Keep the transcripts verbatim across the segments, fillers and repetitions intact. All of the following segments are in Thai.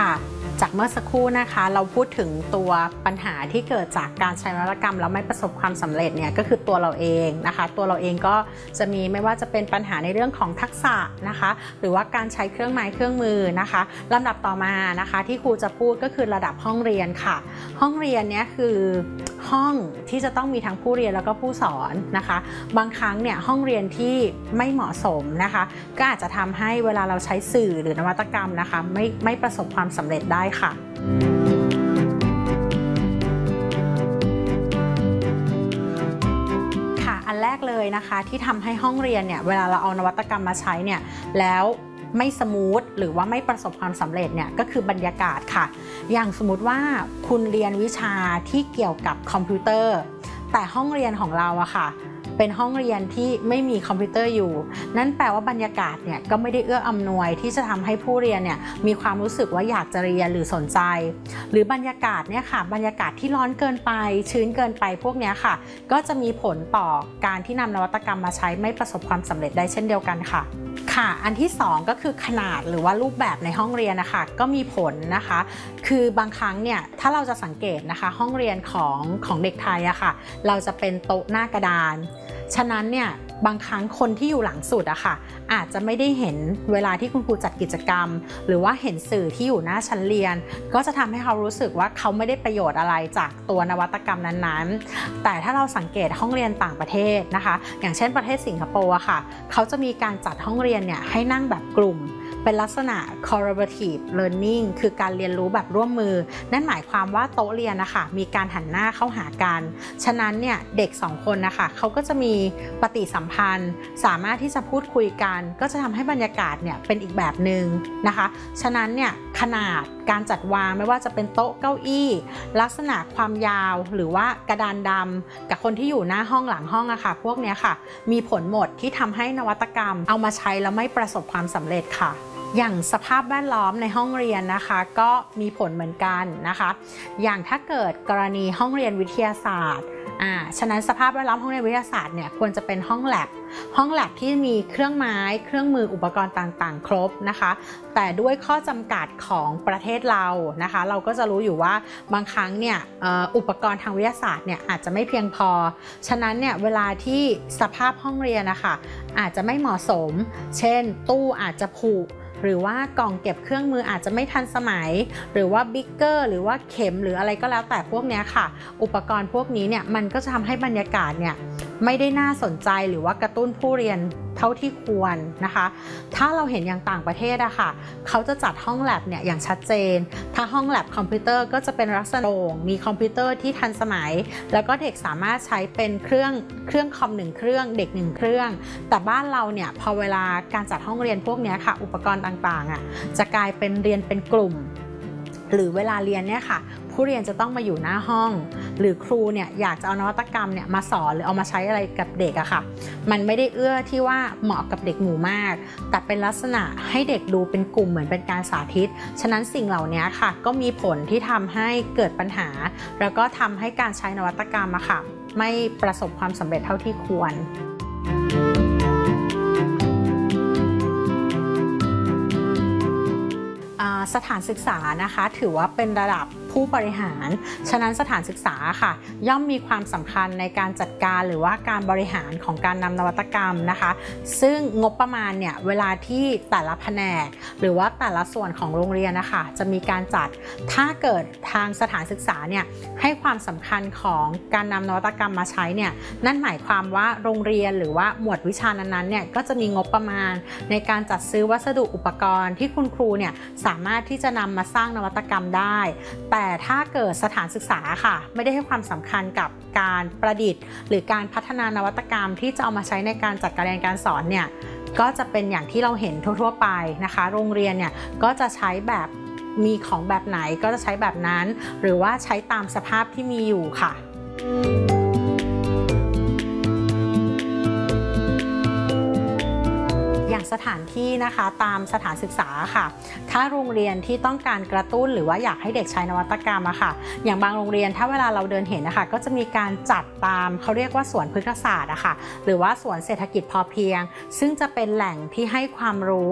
ค่ะจากเมื่อสักครู่นะคะเราพูดถึงตัวปัญหาที่เกิดจากการใช้นวัตกรรมแล้วไม่ประสบความสำเร็จเนี่ยก็คือตัวเราเองนะคะตัวเราเองก็จะมีไม่ว่าจะเป็นปัญหาในเรื่องของทักษะนะคะหรือว่าการใช้เครื่องไม้เครื่องมือนะคะลำดับต่อมานะคะที่ครูจะพูดก็คือระดับห้องเรียนค่ะห้องเรียนเนี่ยคือห้องที่จะต้องมีทั้งผู้เรียนแล้วก็ผู้สอนนะคะบางครั้งเนี่ยห้องเรียนที่ไม่เหมาะสมนะคะก็อาจจะทำให้เวลาเราใช้สื่อหรือนวัตกรรมนะคะไม่ไม่ประสบความสำเร็จได้ค่ะค่ะอันแรกเลยนะคะที่ทำให้ห้องเรียนเนี่ยเวลาเราเอานวัตกรรมมาใช้เนี่ยแล้วไม่สมูทหรือว่าไม่ประสบความสำเร็จเนี่ยก็คือบรรยากาศค่ะอย่างสมมุติว่าคุณเรียนวิชาที่เกี่ยวกับคอมพิวเตอร์แต่ห้องเรียนของเราอะค่ะเป็นห้องเรียนที่ไม่มีคอมพิวเตอร์อยู่นั่นแปลว่าบรรยากาศเนี่ยก็ไม่ได้เอื้ออำนวยที่จะทำให้ผู้เรียนเนี่ยมีความรู้สึกว่าอยากจะเรียนหรือสนใจหรือบรรยากาศเนี่ยค่ะบรรยากาศที่ร้อนเกินไปชื้นเกินไปพวกนี้ค่ะก็จะมีผลต่อการที่นำนวัตกรรมมาใช้ไม่ประสบความสำเร็จได้เช่นเดียวกันค่ะค่ะอันที่สองก็คือขนาดหรือว่ารูปแบบในห้องเรียนนะคะก็มีผลนะคะคือบางครั้งเนี่ยถ้าเราจะสังเกตนะคะห้องเรียนของของเด็กไทยอะค่ะเราจะเป็นโต๊ะหน้ากระดานฉะนั้นเนี่ยบางครั้งคนที่อยู่หลังสุดอะค่ะอาจจะไม่ได้เห็นเวลาที่คุณครูจัดกิจกรรมหรือว่าเห็นสื่อที่อยู่หน้าชั้นเรียนก็จะทำให้เขารู้สึกว่าเขาไม่ได้ประโยชน์อะไรจากตัวนวัตกรรมนั้นๆแต่ถ้าเราสังเกตห้องเรียนต่างประเทศนะคะอย่างเช่นประเทศสิงคโปร์อะค่ะเขาจะมีการจัดห้องเรียนเนี่ยให้นั่งแบบกลุ่มเป็นลักษณะ collaborative learning คือการเรียนรู้แบบร่วมมือนั่นหมายความว่าโต๊ะเรียนนะคะมีการหันหน้าเข้าหากันฉะนั้นเนี่ยเด็กสองคนนะคะเขาก็จะมีปฏิสัมพันธ์สามารถที่จะพูดคุยกันก็จะทำให้บรรยากาศเนี่ยเป็นอีกแบบหนึ่งนะคะฉะนั้นเนี่ยขนาดการจัดวางไม่ว่าจะเป็นโต๊ะเก้าอี้ลักษณะความยาวหรือว่ากระดานดำกับคนที่อยู่หน้าห้องหลังห้องอะค่ะพวกนี้ค่ะมีผลหมดที่ทำให้นวัตกรรมเอามาใช้แล้วไม่ประสบความสำเร็จค่ะอย่างสภาพแวดล้อมในห้องเรียนนะคะก็มีผลเหมือนกันนะคะอย่างถ้าเกิดกรณีห้องเรียนวิทยาศาสตร์อ่าฉะนั้นสภาพแวดล้อมห้องเรียนวิทยาศาสตร์เนี่ยควรจะเป็นห้องแลบห้องแลบที่มีเครื่องไม้เครื่องมืออุปกรณ์ต่างๆครบนะคะแต่ด้วยข้อจำกัดของประเทศเรานะคะเราก็จะรู้อยู่ว่าบางครั้งเนี่ยอุปกรณ์ทางวิทยาศาสตร์เนี่ยอาจจะไม่เพียงพอฉะนั้นเนี่ยเวลาที่สภาพห้องเรียนนะคะอาจจะไม่เหมาะสมเช่นตู้อาจจะผุหรือว่ากล่องเก็บเครื่องมืออาจจะไม่ทันสมัยหรือว่าบิ๊กเกอร์หรือว่าเข็มหรืออะไรก็แล้วแต่พวกนี้ค่ะอุปกรณ์พวกนี้เนี่ยมันก็จะทำให้บรรยากาศเนี่ยไม่ได้น่าสนใจหรือว่ากระตุ้นผู้เรียนเท่าที่ควรนะคะถ้าเราเห็นอย่างต่างประเทศอะค่ะเขาจะจัดห้องแลบเนี่ยอย่างชัดเจนถ้าห้องแลบคอมพิวเตอร์ก็จะเป็นลักษณะโล่งมีคอมพิวเตอร์ที่ทันสมัยแล้วก็เด็กสามารถใช้เป็นเครื่องเครื่องคอมหนึ่งเครื่องเด็กหนึ่งเครื่องแต่บ้านเราเนี่ยพอเวลาการจัดห้องเรียนพวกนี้ค่ะอุปกรณ์ต่างๆอะจะกลายเป็นเรียนเป็นกลุ่มหรือเวลาเรียนเนี่ยค่ะผู้เรียนจะต้องมาอยู่หน้าห้องหรือครูเนี่ยอยากจะเอานวัตกรรมเนี่ยมาสอนหรือเอามาใช้อะไรกับเด็กอะค่ะมันไม่ได้เอื้อที่ว่าเหมาะกับเด็กหมู่มากแต่เป็นลักษณะให้เด็กดูเป็นกลุ่มเหมือนเป็นการสาธิตฉะนั้นสิ่งเหล่านี้ค่ะก็มีผลที่ทำให้เกิดปัญหาแล้วก็ทำให้การใช้นวัตกรรมอะค่ะไม่ประสบความสำเร็จเท่าที่ควรสถานศึกษานะคะถือว่าเป็นระดับผู้บริหารฉะนั้นสถานศึกษาค่ะย่อมมีความสำคัญในการจัดการหรือว่าการบริหารของการนำนวัตกรรมนะคะซึ่งงบประมาณเนี่ยเวลาที่แต่ละแผนกหรือว่าแต่ละส่วนของโรงเรียนนะคะจะมีการจัดถ้าเกิดทางสถานศึกษาเนี่ยให้ความสำคัญของการนำนวัตกรรมมาใช้เนี่ยนั่นหมายความว่าโรงเรียนหรือว่าหมวดวิชานั้นๆเนี่ยก็จะมีงบประมาณในการจัดซื้อวัสดุอุปกรณ์ที่คุณครูเนี่ยสามารถที่จะนำมาสร้างนวัตกรรมได้แต่ถ้าเกิดสถานศึกษาค่ะไม่ได้ให้ความสำคัญกับการประดิษฐ์หรือการพัฒนานวัตกรรมที่จะเอามาใช้ในการจัดการเรียนการสอนเนี่ยก็จะเป็นอย่างที่เราเห็นทั่วๆไปนะคะโรงเรียนเนี่ยก็จะใช้แบบมีของแบบไหนก็จะใช้แบบนั้นหรือว่าใช้ตามสภาพที่มีอยู่ค่ะ อย่างสถานที่นะคะตามสถานศึกษาค่ะถ้าโรงเรียนที่ต้องการกระตุ้นหรือว่าอยากให้เด็กใช้นวัตกรรมอะค่ะอย่างบางโรงเรียนถ้าเวลาเราเดินเห็นนะคะก็จะมีการจัดตามเขาเรียกว่าสวนพฤกษศาสตร์อะค่ะหรือว่าสวนเศรษฐกิจพอเพียงซึ่งจะเป็นแหล่งที่ให้ความรู้กับ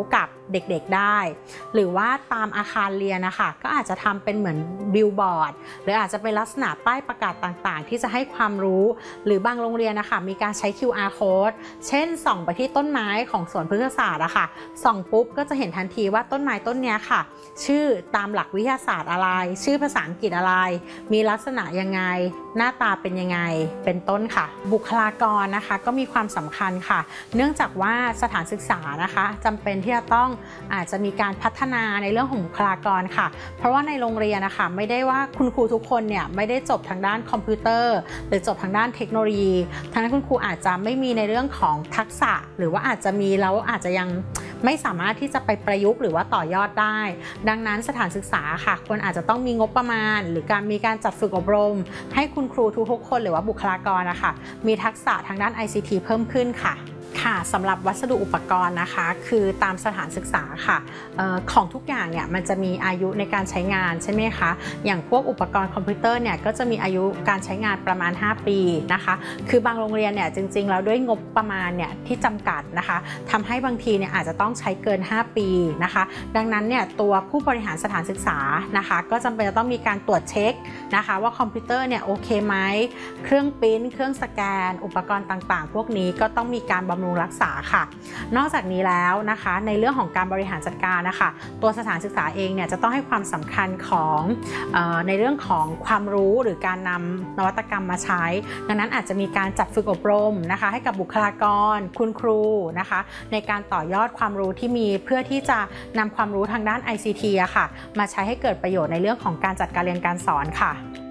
เด็กๆได้หรือว่าตามอาคารเรียนนะคะก็อาจจะทำเป็นเหมือนบิลบอร์ดหรืออาจจะเป็นลักษณะป้ายประกาศต่างๆที่จะให้ความรู้หรือบางโรงเรียนนะคะมีการใช้ คิว อาร์ code เช่นส่องไปที่ต้นไม้ของสวนพฤกษศาสตร์อะค่ะส่องปุ๊บก็จะเห็นทันทีว่าต้นไม้ต้นนี้ค่ะชื่อตามหลักวิทยาศาสตร์อะไรชื่อภาษาอังกฤษอะไรมีลักษณะยังไงหน้าตาเป็นยังไงเป็นต้นค่ะบุคลากรนะคะก็มีความสำคัญค่ะเนื่องจากว่าสถานศึกษานะคะจำเป็นที่จะต้องอาจจะมีการพัฒนาในเรื่องของบุคลากรค่ะเพราะว่าในโรงเรียนนะคะไม่ได้ว่าคุณครูทุกคนเนี่ยไม่ได้จบทางด้านคอมพิวเตอร์หรือจบทางด้านเทคโนโลยีทางด้านคุณครูอาจจะไม่มีในเรื่องของทักษะหรือว่าอาจจะมีแล้วอาจจะยังไม่สามารถที่จะไปประยุกต์หรือว่าต่อยอดได้ดังนั้นสถานศึกษาค่ะควรอาจจะต้องมีงบประมาณหรือการมีการจัดฝึกอบรมให้คุณครูทุกๆคนหรือว่าบุคลากรนะคะมีทักษะทางด้าน ไอ ซี ที เพิ่มขึ้นค่ะค่ะสำหรับวัสดุอุปกรณ์นะคะคือตามสถานศึกษาค่ะออของทุกอย่างเนี่ยมันจะมีอายุในการใช้งานใช่ไหมคะอย่างพวกอุปกรณ์คอมพิวเตอร์เนี่ยก็จะมีอายุการใช้งานประมาณห้าปีนะคะคือบางโรงเรียนเนี่ยจริงๆแล้วด้วยงบประมาณเนี่ยที่จำกัดนะคะทำให้บางทีเนี่ยอาจจะต้องใช้เกินห้าปีนะคะดังนั้นเนี่ยตัวผู้บริหารสถานศึกษานะคะก็จำเป็นจะต้องมีการตรวจเช็คนะคะว่าคอมพิวเตอร์เนี่ยโอเคไหมเครื่องปริ้นเครื่องสแกนอุปกรณ์ต่างๆพวกนี้ก็ต้องมีการบำรุงรักษาค่ะนอกจากนี้แล้วนะคะในเรื่องของการบริหารจัดการนะคะตัวสถานศึกษาเองเนี่ยจะต้องให้ความสำคัญของเอ่อในเรื่องของความรู้หรือการนำนวัตกรรมมาใช้ดังนั้นอาจจะมีการจัดฝึกอบรมนะคะให้กับบุคลากรคุณครูนะคะในการต่อยอดความรู้ที่มีเพื่อที่จะนำความรู้ทางด้าน ไอ ซี ที อะค่ะมาใช้ให้เกิดประโยชน์ในเรื่องของการจัดการเรียนการสอนค่ะ